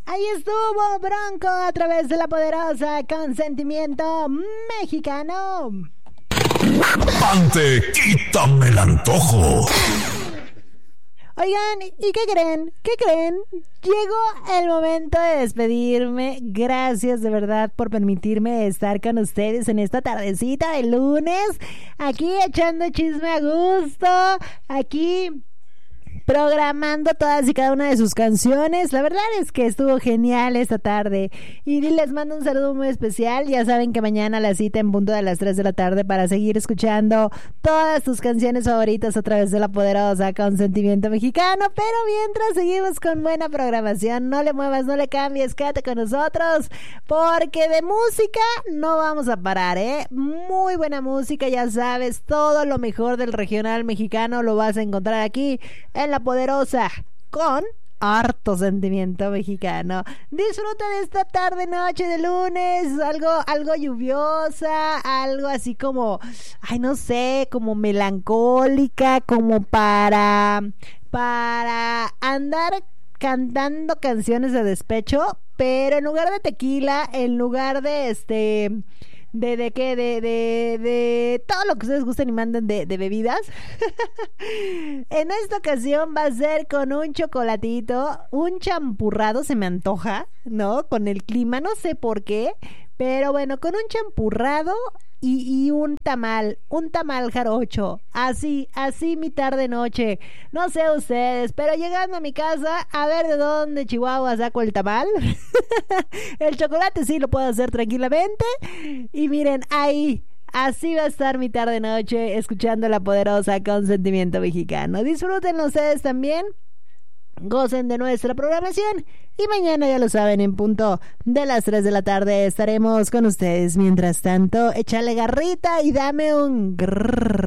Ahí estuvo Bronco a través de la poderosa Consentimiento Mexicano. Ante, quítame el antojo. Oigan, ¿y qué creen? ¿Qué creen? Llegó el momento de despedirme. Gracias de verdad por permitirme estar con ustedes en esta tardecita de lunes. Aquí echando chisme a gusto. Aquí programando todas y cada una de sus canciones. La verdad es que estuvo genial esta tarde y les mando un saludo muy especial. Ya saben que mañana la cita en punto de las 3 de la tarde para seguir escuchando todas tus canciones favoritas a través de la poderosa Consentimiento Mexicano. Pero mientras seguimos con buena programación, no le muevas, no le cambies, quédate con nosotros porque de música no vamos a parar, muy buena música, ya sabes, todo lo mejor del regional mexicano lo vas a encontrar aquí en la poderosa con harto sentimiento mexicano. Disfruta de esta tarde noche de lunes, algo lluviosa, algo así como, ay, no sé, como melancólica, como para andar cantando canciones de despecho, pero en lugar de tequila, en lugar de de todo lo que ustedes gusten y manden de bebidas. En esta ocasión va a ser con un chocolatito, un champurrado, se me antoja, ¿no? Con el clima, no sé por qué, pero bueno, con un champurrado y un tamal jarocho, así mi tarde noche, no sé ustedes, pero llegando a mi casa, a ver de dónde Chihuahua saco el tamal. El chocolate sí lo puedo hacer tranquilamente, y miren, ahí, así va a estar mi tarde noche, escuchando la poderosa Consentimiento Mexicano. Disfruten ustedes también, gocen de nuestra programación y mañana, ya lo saben, en punto de las 3 de la tarde estaremos con ustedes. Mientras tanto, échale garrita y dame un grrr.